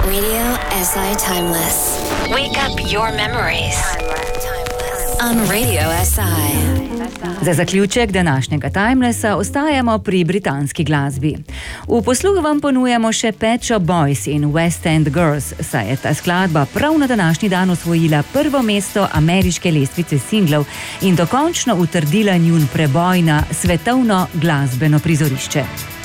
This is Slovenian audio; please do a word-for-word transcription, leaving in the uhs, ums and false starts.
Radio S I Timeless. Wake up your memories. On Radio S I. Za zaključek današnjega Timelessa ostajamo pri britanski glasbi. V posluh vam ponujamo še Pet Shop Boys in West End Girls, saj je ta skladba prav na današnji dan osvojila prvo mesto ameriške lestvice singlov in dokončno utrdila njun preboj na svetovno glasbeno prizorišče.